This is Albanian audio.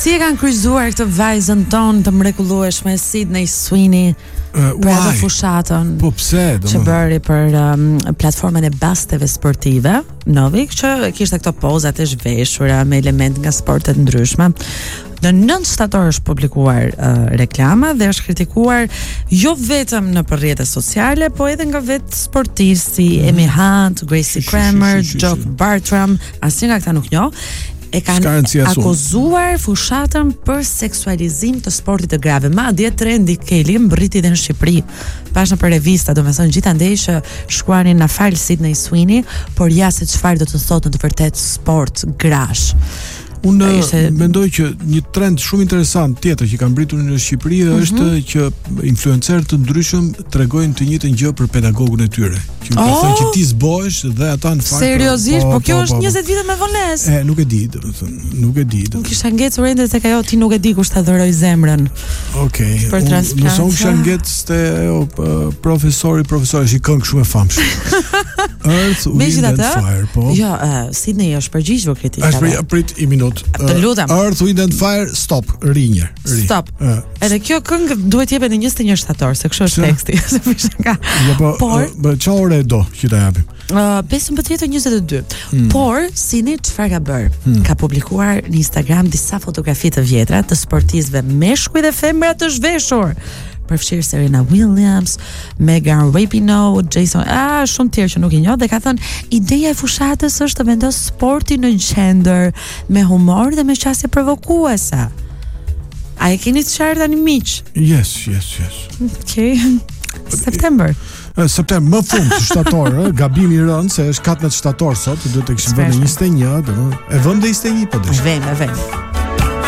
Si e kanë kryqëzuar këtë vajzën tonë të mrekullueshme Sydney Sweeney për atë fushatën po pse që bëri për platformën e basteve sportive Novik, që kishte këto pozat e zhveshura me element nga sportet ndryshme. Në 9 shtator është publikuar reklama dhe është kritikuar jo vetëm në rrjetet sociale, po edhe nga vetë sportivë si Amy Hunt, Gracie Kramer, Jock Bartram, asnjë nga këta nuk njoh. E kanë akuzuar fushatën për seksualizim të sportit të grave. Madje trendi Kelly mbriti edhe në Shqipëri. Pash në për revista, domethënë gjithandej që shkruanin na fal Sydney Sweeney, por ja se çfarë do të thotë në të vërtetë sport grash. Unë mendoj që një trend shumë interesant tjetër që ka mbritur në Shqipëri është që influencerë të ndryshëm tregojnë të njëjtën gjë për pedagogun e tyre. Që ka thënë që ti zbohesh dhe ata në fakt. Seriozisht, po kjo është 20 vite me vonesë. Nuk e di, domethënë, nuk e di. Unë kisha ngecur ende tek ajo ti nuk e di kush ta dhuroi zemrën. Okej. Për transplant. Nëse unë kisha ngecë profesori i këngë shumë e famshëm. Earth, Wind and Fire, po. Jo, Sydney është përgjigjur kritikave. Prit i minut. Të lutem. Earth, Wind and Fire, stop, rinjë. Stop. Edhe kjo këngë duhet jepet në 21 shtator, se kështu është teksti. Por çfarë ore do që ta japim? 15:22. Por Sydney çfarë ka bërë? Ka publikuar në Instagram disa fotografi të vjetra të sportistëve meshkuj dhe femra të zhveshur. Përfshirë Serena Williams, Megan Rapinoe, Jason, shumë tjerë që nuk i njoh, dhe ka thënë ideja e fushatës është të vendos sportin në qendër me humor dhe me qasje provokuese. A e keni të qartë tani miq? Yes. Okay. September, më fund shtator, gabimi i rënd se është 14 shtator sot, duhet të kishim vënë 21, e vënë 21 po dish. Vem.